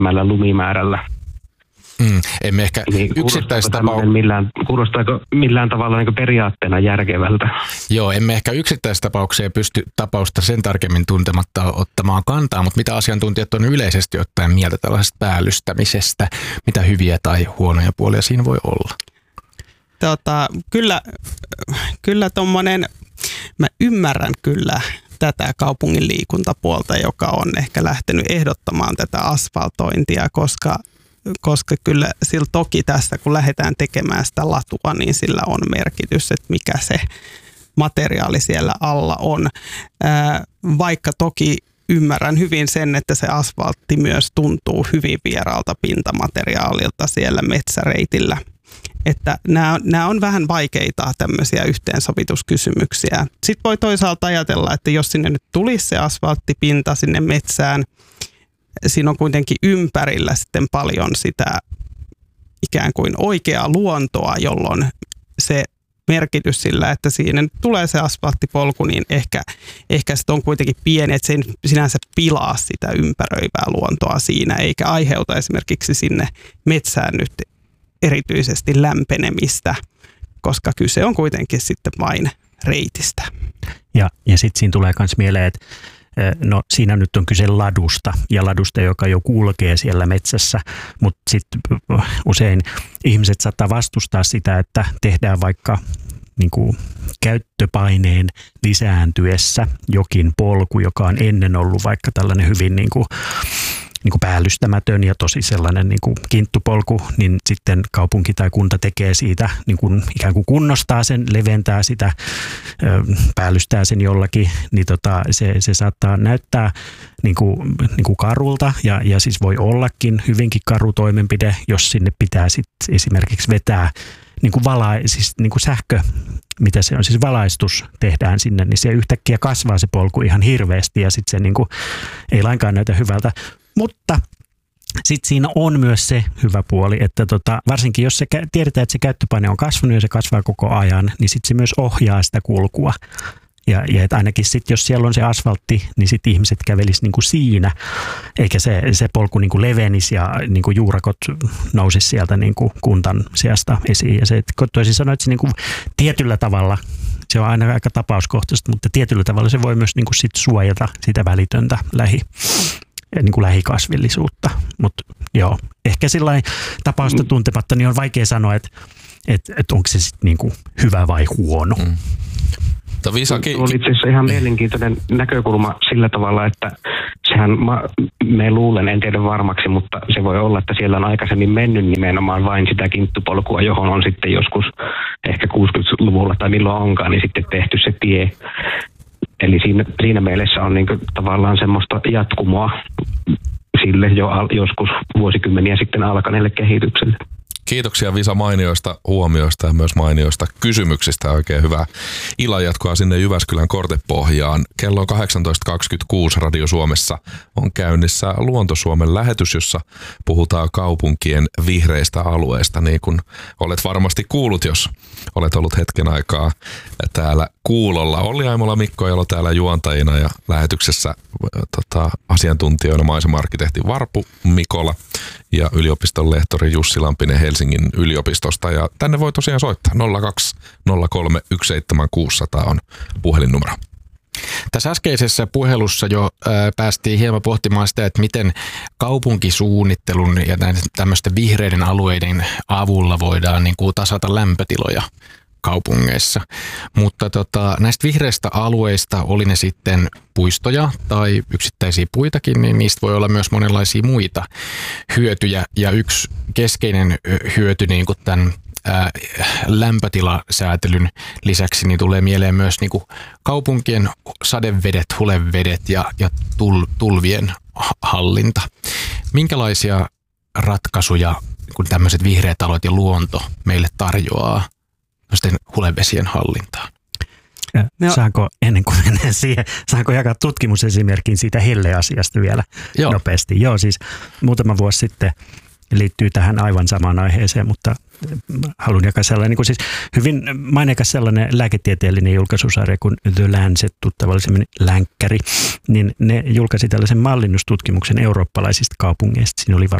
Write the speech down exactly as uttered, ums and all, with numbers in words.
pienemmällä lumimäärällä. Mm, emme ehkä niin, yksittäistapauksessa... Millään, kuulostaako millään tavalla niin periaatteena järkevältä? Joo, emme ehkä yksittäistapaukseen pysty tapausta sen tarkemmin tuntematta ottamaan kantaa, mutta mitä asiantuntijat on yleisesti ottaen mieltä tällaisesta päällystämisestä? Mitä hyviä tai huonoja puolia siinä voi olla? Tota, kyllä, kyllä tommonen, mä ymmärrän kyllä tätä kaupungin liikuntapuolta, joka on ehkä lähtenyt ehdottamaan tätä asfaltointia, koska koska kyllä sillä toki tässä, kun lähdetään tekemään sitä latua, niin sillä on merkitys, että mikä se materiaali siellä alla on. Ää, vaikka toki ymmärrän hyvin sen, että se asfaltti myös tuntuu hyvin vieraalta pintamateriaalilta siellä metsäreitillä. Että nämä, nämä on vähän vaikeita tämmöisiä yhteensovituskysymyksiä. Sitten voi toisaalta ajatella, että jos sinne nyt tulisi se asfalttipinta sinne metsään, siinä on kuitenkin ympärillä sitten paljon sitä ikään kuin oikeaa luontoa, jolloin se merkitys sillä, että siinä nyt tulee se asfalttipolku, niin ehkä, ehkä se on kuitenkin pieni, että se ei sinänsä pilaa sitä ympäröivää luontoa siinä, eikä aiheuta esimerkiksi sinne metsään nyt erityisesti lämpenemistä, koska kyse on kuitenkin sitten vain reitistä. Ja, ja sitten siinä tulee myös mieleen, että no siinä nyt on kyse ladusta ja ladusta, joka jo kulkee siellä metsässä, mutta sitten usein ihmiset saattaa vastustaa sitä, että tehdään vaikka niin kuin käyttöpaineen lisääntyessä jokin polku, joka on ennen ollut vaikka tällainen hyvin niin kuin niin kuin päällystämätön ja tosi sellainen niin kuin kinttupolku, niin sitten kaupunki tai kunta tekee siitä, niin kuin ikään kuin kunnostaa sen, leventää sitä, päällystää sen jollakin, niin tota, se, se saattaa näyttää niin kuin, niin kuin karulta ja, ja siis voi ollakin hyvinkin karu toimenpide, jos sinne pitää sitten esimerkiksi vetää niin kuin vala, siis niin kuin sähkö, mitä se on, siis valaistus tehdään sinne, niin se yhtäkkiä kasvaa se polku ihan hirveästi ja sitten se niin kuin ei lainkaan näytä hyvältä. Mutta sitten siinä on myös se hyvä puoli, että tota, varsinkin jos se tiedetään, että se käyttöpaine on kasvanut ja se kasvaa koko ajan, niin sitten se myös ohjaa sitä kulkua. Ja, ja että ainakin sitten, jos siellä on se asfaltti, niin sitten ihmiset kävelisivät niinku siinä, eikä se, se polku niinku levenisi ja niinku juurakot nousisi sieltä niinku kuntan sijasta esiin. Ja se, toisin sanoen, että se niinku tietyllä tavalla, se on aina aika tapauskohtaista, mutta tietyllä tavalla se voi myös niinku sit suojata sitä välitöntä lähi. Niin kuin lähikasvillisuutta, mutta joo, ehkä sillain tapausta tuntematta, niin on vaikea sanoa, että, että, että onko se sitten niin kuin hyvä vai huono. Mm. Visakin... On itse asiassa ihan mielenkiintoinen näkökulma sillä tavalla, että sehän mä, me luulen, en tiedä varmaksi, mutta se voi olla, että siellä on aikaisemmin mennyt nimenomaan vain sitä kinttupolkua, johon on sitten joskus ehkä kuusikymmentäluvulla tai milloin onkaan, niin sitten tehty se tie. Eli siinä, siinä mielessä on niin kuin tavallaan semmoista jatkumoa sille jo al, joskus vuosikymmeniä sitten alkaneelle kehitykselle. Kiitoksia Visa mainioista huomioista ja myös mainioista kysymyksistä. Oikein hyvää illanjatkoa sinne Jyväskylän Kortepohjaan. Kello on kahdeksantoista kaksikymmentäkuusi Radio Suomessa on käynnissä Luonto-Suomen lähetys, jossa puhutaan kaupunkien vihreistä alueista, niin kuin olet varmasti kuullut, jos olet ollut hetken aikaa täällä kuulolla. Olli Aimola, Mikko Elo täällä juontajina ja lähetyksessä tota, asiantuntijoina maisema-arkkitehti Varpu Mikola ja yliopiston lehtori Jussi Lampinen Helsingin yliopistosta. Ja tänne voi tosiaan soittaa. nolla kaksi nolla kolme yksi seitsemän kuusi nolla nolla on puhelinnumero. Tässä äskeisessä puhelussa jo ää, päästiin hieman pohtimaan sitä, että miten kaupunkisuunnittelun ja tämmöisten vihreiden alueiden avulla voidaan niin kuin tasata lämpötiloja kaupungeissa. Mutta tota, näistä vihreistä alueista, oli ne sitten puistoja tai yksittäisiä puitakin, niin niistä voi olla myös monenlaisia muita hyötyjä. Ja yksi keskeinen hyöty niin kuin tämän ää, lämpötilasäätelyn lisäksi niin tulee mieleen myös niin kuin kaupunkien sadevedet, hulevedet ja, ja tul, tulvien hallinta. Minkälaisia ratkaisuja kun tämmöiset vihreät alueet ja luonto meille tarjoaa hulevesien hallintaan? No. Saanko, ennen kuin mennään siihen, saanko jakaa tutkimusesimerkin siitä helleasiasta vielä Joo. nopeasti? Joo, siis muutama vuosi sitten liittyy tähän aivan samaan aiheeseen, mutta haluan jakaa sellainen, niin kuin siis hyvin maineikas sellainen lääketieteellinen julkaisusarja kuin The Lancet, tuttavallisemmin länkkäri, niin ne julkaisi tällaisen mallinnustutkimuksen eurooppalaisista kaupungeista. Siinä oli